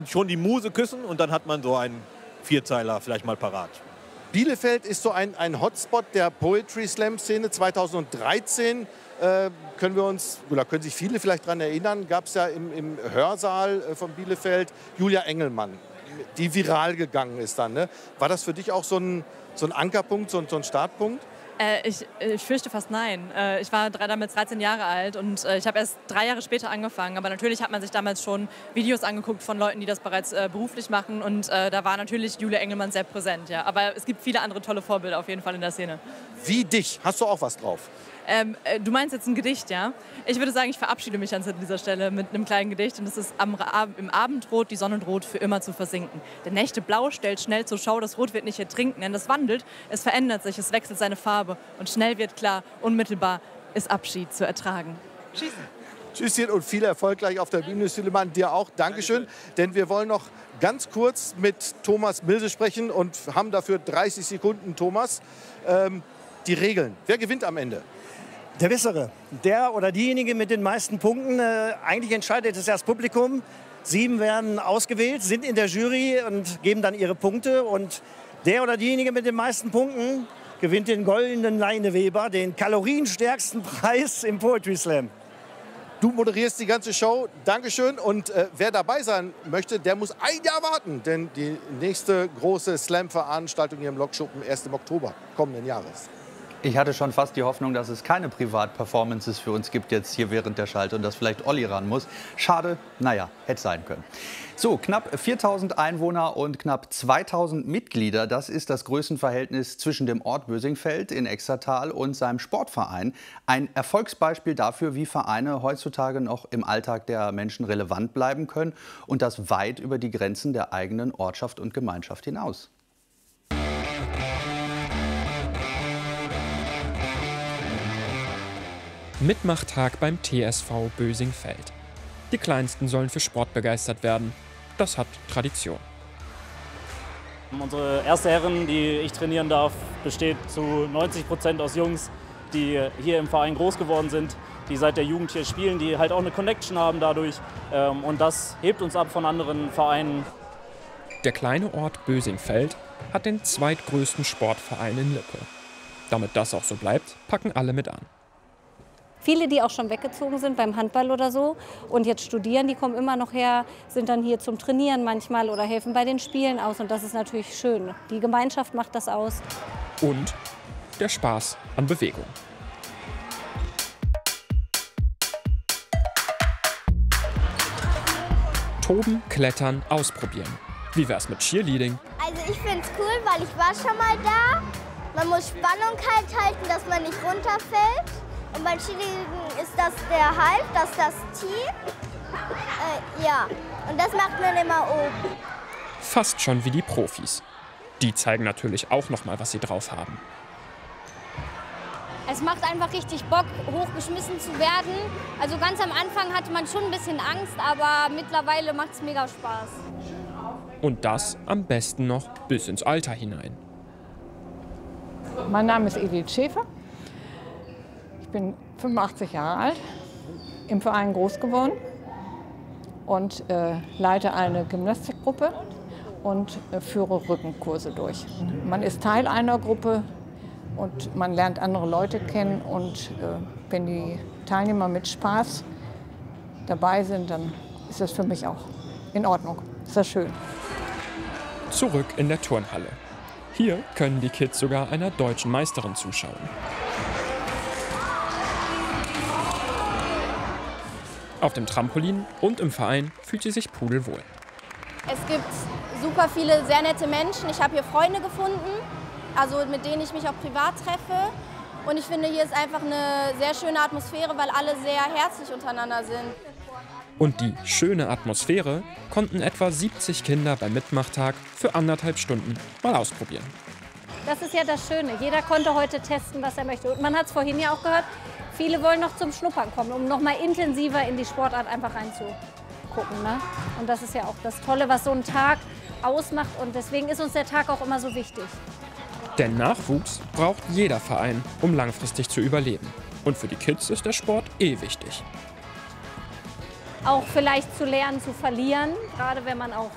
Schon die Muse küssen und dann hat man so einen Vierzeiler vielleicht mal parat. Bielefeld ist so ein Hotspot der Poetry Slam Szene. 2013 können wir uns, oder können sich viele vielleicht daran erinnern, gab es ja im Hörsaal von Bielefeld Julia Engelmann, die viral gegangen ist dann. Ne? War das für dich auch so ein Ankerpunkt, so ein Startpunkt? Ich fürchte fast nein. Ich war damals 13 Jahre alt und ich habe erst 3 Jahre später angefangen. Aber natürlich hat man sich damals schon Videos angeguckt von Leuten, die das bereits beruflich machen. Und da war natürlich Julia Engelmann sehr präsent. Ja. Aber es gibt viele andere tolle Vorbilder auf jeden Fall in der Szene. Wie dich? Hast du auch was drauf? Du meinst jetzt ein Gedicht, ja? Ich würde sagen, ich verabschiede mich an dieser Stelle mit einem kleinen Gedicht. Und das ist: Im Abendrot die Sonne droht für immer zu versinken. Der Nächte Blau stellt schnell zur Schau, das Rot wird nicht ertrinken. Denn es wandelt, es verändert sich, es wechselt seine Farbe. Und schnell wird klar, unmittelbar ist Abschied zu ertragen. Tschüss. Tschüsschen und viel Erfolg gleich auf der Bühne, Süleyman. Dir auch. Dankeschön. Denn wir wollen noch ganz kurz mit Thomas Milse sprechen und haben dafür 30 Sekunden, Thomas. Die Regeln. Wer gewinnt am Ende? Der Bessere, der oder diejenige mit den meisten Punkten. Eigentlich entscheidet es das Publikum. 7 werden ausgewählt, sind in der Jury und geben dann ihre Punkte. Und der oder diejenige mit den meisten Punkten gewinnt den goldenen Leineweber, den kalorienstärksten Preis im Poetry Slam. Du moderierst die ganze Show. Dankeschön. Und wer dabei sein möchte, der muss ein Jahr warten. Denn die nächste große Slam-Veranstaltung hier im Lokschuppen erst im Oktober kommenden Jahres. Ich hatte schon fast die Hoffnung, dass es keine Privatperformances für uns gibt jetzt hier während der Schalte und dass vielleicht Olli ran muss. Schade, naja, hätte sein können. So, knapp 4.000 Einwohner und knapp 2.000 Mitglieder, das ist das Größenverhältnis zwischen dem Ort Bösingfeld in Extertal und seinem Sportverein. Ein Erfolgsbeispiel dafür, wie Vereine heutzutage noch im Alltag der Menschen relevant bleiben können und das weit über die Grenzen der eigenen Ortschaft und Gemeinschaft hinaus. Mitmachtag beim TSV Bösingfeld. Die Kleinsten sollen für Sport begeistert werden. Das hat Tradition. Unsere erste Herren, die ich trainieren darf, besteht zu 90% aus Jungs, die hier im Verein groß geworden sind, die seit der Jugend hier spielen, die halt auch eine Connection haben dadurch. Und das hebt uns ab von anderen Vereinen. Der kleine Ort Bösingfeld hat den zweitgrößten Sportverein in Lippe. Damit das auch so bleibt, packen alle mit an. Viele, die auch schon weggezogen sind beim Handball oder so und jetzt studieren, die kommen immer noch her, sind dann hier zum Trainieren manchmal oder helfen bei den Spielen aus. Und das ist natürlich schön. Die Gemeinschaft macht das aus. Und der Spaß an Bewegung. Toben, klettern, ausprobieren. Wie wär's mit Cheerleading? Also ich find's cool, weil ich war schon mal da. Man muss Spannung halten, dass man nicht runterfällt. Und beim Cheerleading ist das der Hype, das ist das Team. Ja, und das macht man immer oben. Fast schon wie die Profis. Die zeigen natürlich auch noch mal, was sie drauf haben. Es macht einfach richtig Bock, hochgeschmissen zu werden. Also ganz am Anfang hatte man schon ein bisschen Angst, aber mittlerweile macht es mega Spaß. Und das am besten noch bis ins Alter hinein. Mein Name ist Edith Schäfer. Ich bin 85 Jahre alt, im Verein groß geworden und leite eine Gymnastikgruppe und führe Rückenkurse durch. Man ist Teil einer Gruppe und man lernt andere Leute kennen und wenn die Teilnehmer mit Spaß dabei sind, dann ist das für mich auch in Ordnung. Ist das schön. Zurück in der Turnhalle. Hier können die Kids sogar einer deutschen Meisterin zuschauen. Auf dem Trampolin und im Verein fühlt sie sich pudelwohl. Es gibt super viele sehr nette Menschen. Ich habe hier Freunde gefunden, also mit denen ich mich auch privat treffe. Und ich finde, hier ist einfach eine sehr schöne Atmosphäre, weil alle sehr herzlich untereinander sind. Und die schöne Atmosphäre konnten etwa 70 Kinder beim Mitmachtag für 1,5 Stunden mal ausprobieren. Das ist ja das Schöne. Jeder konnte heute testen, was er möchte. Und man hat es vorhin ja auch gehört, viele wollen noch zum Schnuppern kommen, um noch mal intensiver in die Sportart einfach reinzugucken. Ne? Und das ist ja auch das Tolle, was so ein Tag ausmacht. Und deswegen ist uns der Tag auch immer so wichtig. Denn Nachwuchs braucht jeder Verein, um langfristig zu überleben. Und für die Kids ist der Sport wichtig. Auch vielleicht zu lernen, zu verlieren, gerade wenn man auch